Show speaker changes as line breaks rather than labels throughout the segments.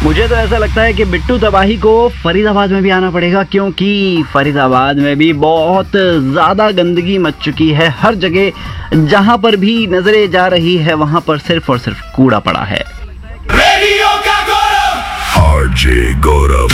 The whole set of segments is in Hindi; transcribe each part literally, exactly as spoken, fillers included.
मुझे तो ऐसा लगता है कि बिट्टू तबाही को फरीदाबाद में भी आना पड़ेगा, क्योंकि फरीदाबाद में भी बहुत ज़्यादा गंदगी मच चुकी है। हर जगह जहां पर भी नजरें जा रही है वहां पर सिर्फ और सिर्फ कूड़ा पड़ा है।
रेडियो का गौरव आरजे गौरव।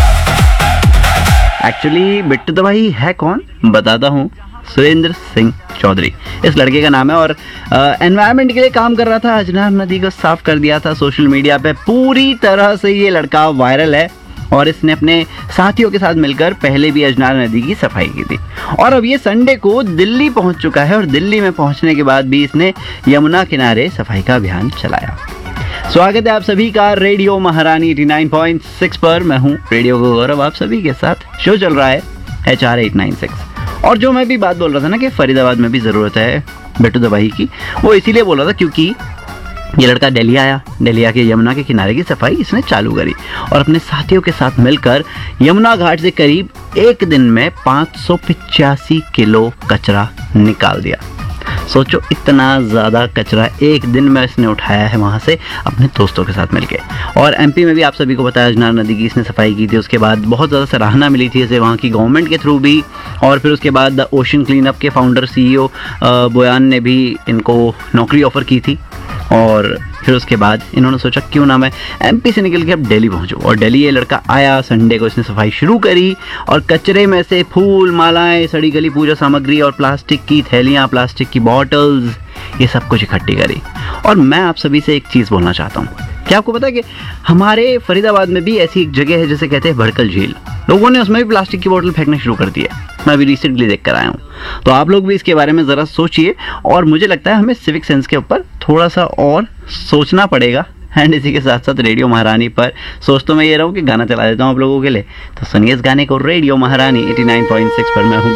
एक्चुअली बिट्टू तबाही है कौन, बताता हूँ। सुरेंद्र सिंह चौधरी इस लड़के का नाम है और एनवायरनमेंट के लिए काम कर रहा था। अजनार नदी को साफ कर दिया था। सोशल मीडिया पे पूरी तरह से ये लड़का वायरल है और इसने अपने साथियों के साथ मिलकर पहले भी अजनार नदी की सफाई की थी और अब ये संडे को दिल्ली पहुंच चुका है और दिल्ली में पहुंचने के बाद भी इसने यमुना किनारे सफाई का अभियान चलाया। स्वागत है आप सभी का रेडियो महारानी नवासी पॉइंट सिक्स पर। मैं हूं रेडियो को गौरव, आप सभी के साथ शो चल रहा है H R eight nine six. और जो मैं भी बात बोल रहा था ना कि फरीदाबाद में भी ज़रूरत है बिट्टू तबाही की, वो इसीलिए बोल रहा था क्योंकि ये लड़का दिल्ली आया। दिल्ली आके यमुना के किनारे की सफाई इसने चालू करी और अपने साथियों के साथ मिलकर यमुना घाट से करीब एक दिन में पाँच सौ पिचासी किलो कचरा निकाल दिया। सोचो, इतना ज़्यादा कचरा एक दिन में इसने उठाया है वहाँ से अपने दोस्तों के साथ मिलके। और एमपी में भी आप सभी को पता है अजनार नदी की इसने सफाई की थी। उसके बाद बहुत ज़्यादा सराहना मिली थी इसे वहाँ की गवर्नमेंट के थ्रू भी, और फिर उसके बाद द ओशन क्लीन अप के फाउंडर सीईओ बोयान ने भी इनको नौकरी ऑफ़र की थी। और फिर उसके बाद इन्होंने सोचा क्यों ना मैं एमपी से निकल के अब दिल्ली पहुंचूं, और दिल्ली ये लड़का आया। संडे को इसने सफाई शुरू करी और कचरे में से फूल, मालाएं, सड़ी गली पूजा सामग्री और प्लास्टिक की थैलियां, प्लास्टिक की बॉटल्स, ये सब कुछ इकट्ठी करी। और मैं आप सभी से एक चीज़ बोलना चाहता हूँ। क्या आपको पता है कि हमारे फरीदाबाद में भी ऐसी एक जगह है जिसे कहते हैं भड़कल झील। लोगों ने उसमें भी प्लास्टिक की बोतल फेंकना शुरू कर दिया। मैं अभी रिसेंटली देख कर आया हूँ। तो आप लोग भी इसके बारे में ज़रा सोचिए और मुझे लगता है हमें सिविक सेंस के ऊपर थोड़ा सा और सोचना पड़ेगा। एंड इसी के साथ साथ रेडियो महारानी पर सोच तो मैं ये रहा हूँ कि गाना चला देता हूँ आप लोगों के लिए। तो सुनिए इस गाने को रेडियो महारानी नवासी पॉइंट सिक्स पर। मैं हूँ